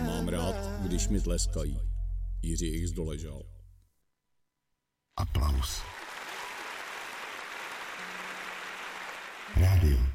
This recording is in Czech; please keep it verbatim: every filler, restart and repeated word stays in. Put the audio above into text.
Mám rád, když mi tleskají. Jiří X doležal. Aplaus. Rádio